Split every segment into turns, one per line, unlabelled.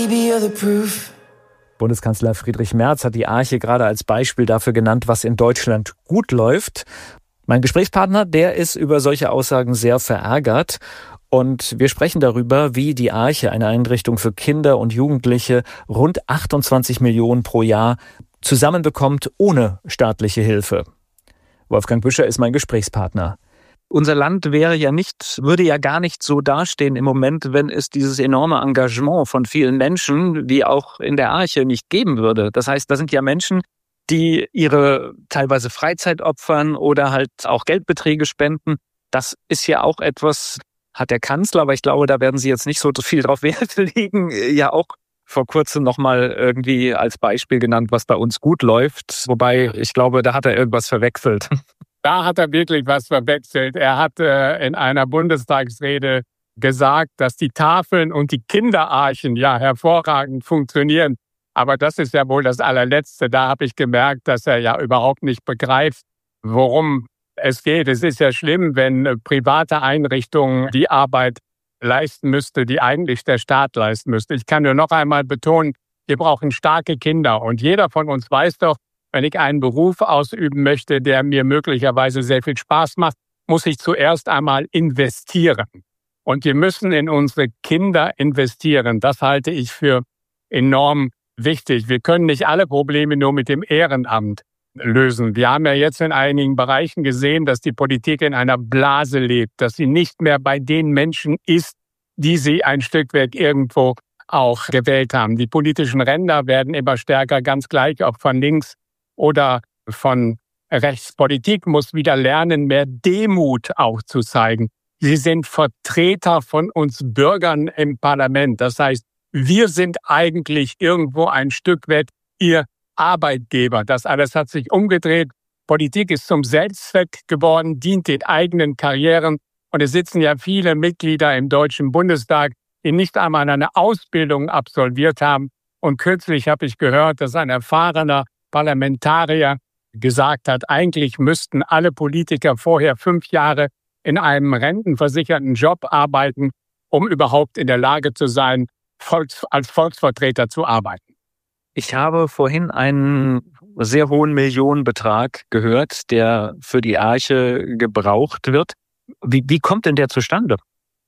Baby, you're the proof.
Bundeskanzler Friedrich Merz hat die Arche gerade als Beispiel dafür genannt, was in Deutschland gut läuft. Mein Gesprächspartner, der ist über solche Aussagen sehr verärgert. Und wir sprechen darüber, wie die Arche, eine Einrichtung für Kinder und Jugendliche, rund 28 Millionen pro Jahr zusammenbekommt ohne staatliche Hilfe. Wolfgang Büscher ist mein Gesprächspartner. Unser Land würde ja gar nicht so dastehen im Moment, wenn es dieses enorme Engagement von vielen Menschen, wie auch in der Arche, nicht geben würde. Das heißt, da sind ja Menschen, die ihre teilweise Freizeit opfern oder halt auch Geldbeträge spenden. Das ist ja auch etwas, hat der Kanzler, aber ich glaube, da werden Sie jetzt nicht so viel drauf Wert legen, ja auch vor kurzem nochmal irgendwie als Beispiel genannt, was bei uns gut läuft. Wobei, ich glaube, da hat er irgendwas verwechselt.
Da hat er wirklich was verwechselt. Er hat in einer Bundestagsrede gesagt, dass die Tafeln und die Kinderarchen ja hervorragend funktionieren. Aber das ist ja wohl das Allerletzte. Da habe ich gemerkt, dass er ja überhaupt nicht begreift, worum es geht. Es ist ja schlimm, wenn private Einrichtungen die Arbeit leisten müsste, die eigentlich der Staat leisten müsste. Ich kann nur noch einmal betonen, wir brauchen starke Kinder. Und jeder von uns weiß doch, wenn ich einen Beruf ausüben möchte, der mir möglicherweise sehr viel Spaß macht, muss ich zuerst einmal investieren. Und wir müssen in unsere Kinder investieren. Das halte ich für enorm wichtig. Wir können nicht alle Probleme nur mit dem Ehrenamt lösen. Wir haben ja jetzt in einigen Bereichen gesehen, dass die Politik in einer Blase lebt, dass sie nicht mehr bei den Menschen ist, die sie ein Stück weit irgendwo auch gewählt haben. Die politischen Ränder werden immer stärker, ganz gleich, ob von links oder von rechts. Politik muss wieder lernen, mehr Demut auch zu zeigen. Sie sind Vertreter von uns Bürgern im Parlament. Das heißt, wir sind eigentlich irgendwo ein Stück weit ihr Arbeitgeber. Das alles hat sich umgedreht. Politik ist zum Selbstzweck geworden, dient den eigenen Karrieren. Und es sitzen ja viele Mitglieder im Deutschen Bundestag, die nicht einmal eine Ausbildung absolviert haben. Und kürzlich habe ich gehört, dass ein erfahrener Parlamentarier gesagt hat, eigentlich müssten alle Politiker vorher 5 Jahre in einem rentenversicherten Job arbeiten, um überhaupt in der Lage zu sein, als Volksvertreter zu arbeiten.
Ich habe vorhin einen sehr hohen Millionenbetrag gehört, der für die Arche gebraucht wird. Wie kommt denn der zustande?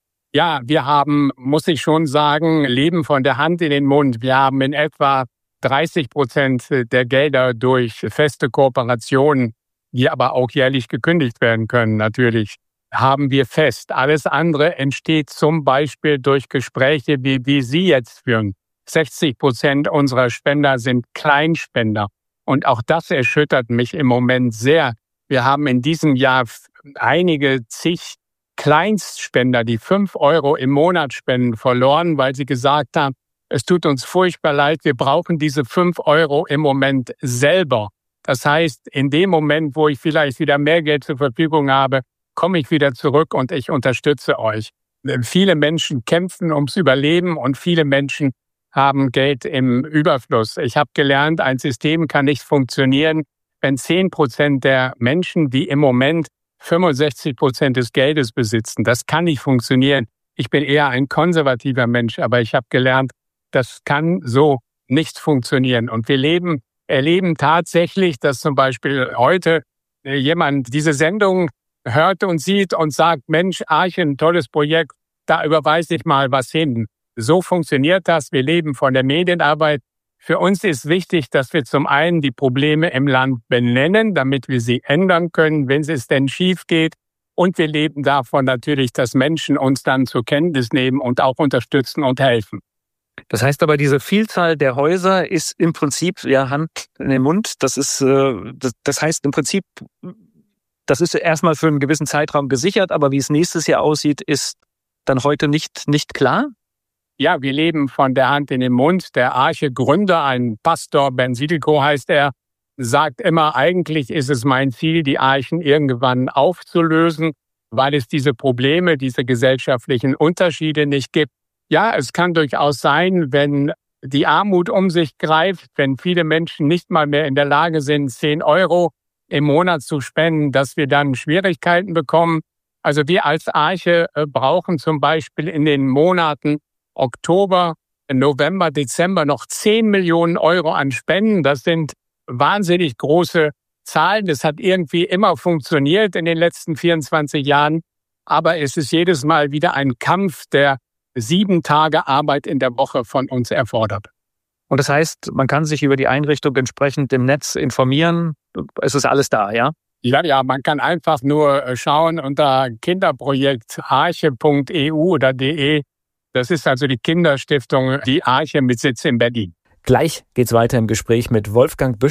Ja, wir haben, muss ich schon sagen, leben von der Hand in den Mund. Wir haben in etwa 30% der Gelder durch feste Kooperationen, die aber auch jährlich gekündigt werden können, natürlich, haben wir fest. Alles andere entsteht zum Beispiel durch Gespräche, wie Sie jetzt führen. 60% unserer Spender sind Kleinspender. Und auch das erschüttert mich im Moment sehr. Wir haben in diesem Jahr einige zig Kleinstspender, die 5 Euro im Monat spenden, verloren, weil sie gesagt haben, es tut uns furchtbar leid, wir brauchen diese 5 Euro im Moment selber. Das heißt, in dem Moment, wo ich vielleicht wieder mehr Geld zur Verfügung habe, komme ich wieder zurück und ich unterstütze euch. Viele Menschen kämpfen ums Überleben und viele Menschen haben Geld im Überfluss. Ich habe gelernt, ein System kann nicht funktionieren, wenn 10% der Menschen, die im Moment 65% des Geldes besitzen. Das kann nicht funktionieren. Ich bin eher ein konservativer Mensch, aber ich habe gelernt, das kann so nicht funktionieren. Und wir erleben tatsächlich, dass zum Beispiel heute jemand diese Sendung hört und sieht und sagt, Mensch, Arche, ein tolles Projekt, da überweise ich mal was hin. So funktioniert das. Wir leben von der Medienarbeit. Für uns ist wichtig, dass wir zum einen die Probleme im Land benennen, damit wir sie ändern können, wenn es denn schief geht. Und wir leben davon natürlich, dass Menschen uns dann zur Kenntnis nehmen und auch unterstützen und helfen.
Das heißt aber, diese Vielzahl der Häuser ist im Prinzip ja Hand in den Mund. Das heißt im Prinzip, das ist erstmal für einen gewissen Zeitraum gesichert, aber wie es nächstes Jahr aussieht, ist dann heute nicht klar?
Ja, wir leben von der Hand in den Mund. Der Arche-Gründer, ein Pastor, Ben Siedelko heißt er, sagt immer, eigentlich ist es mein Ziel, die Archen irgendwann aufzulösen, weil es diese Probleme, diese gesellschaftlichen Unterschiede nicht gibt. Ja, es kann durchaus sein, wenn die Armut um sich greift, wenn viele Menschen nicht mal mehr in der Lage sind, 10 Euro im Monat zu spenden, dass wir dann Schwierigkeiten bekommen. Also wir als Arche brauchen zum Beispiel in den Monaten Oktober, November, Dezember noch 10 Millionen Euro an Spenden. Das sind wahnsinnig große Zahlen. Das hat irgendwie immer funktioniert in den letzten 24 Jahren. Aber es ist jedes Mal wieder ein Kampf, der 7 Tage Arbeit in der Woche von uns erfordert.
Und das heißt, man kann sich über die Einrichtung entsprechend im Netz informieren. Es ist alles da, ja?
Ja, man kann einfach nur schauen unter Kinderprojekt arche.eu oder de. Das ist also die Kinderstiftung, die Arche mit Sitz in Berlin.
Gleich geht's weiter im Gespräch mit Wolfgang Büsch.